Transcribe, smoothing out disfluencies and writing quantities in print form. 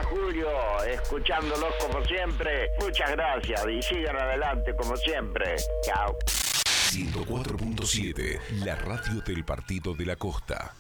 Julio, escuchándolos como siempre. Muchas gracias y sigan adelante como siempre. Chao. 104.7, la radio del Partido de la Costa.